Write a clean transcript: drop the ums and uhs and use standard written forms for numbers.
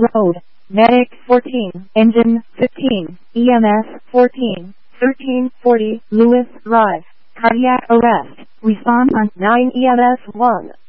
Road. Medic 14, Engine 15, EMS 14, 1340 Lewis Drive. Cardiac arrest. Respond on 9 EMS 1.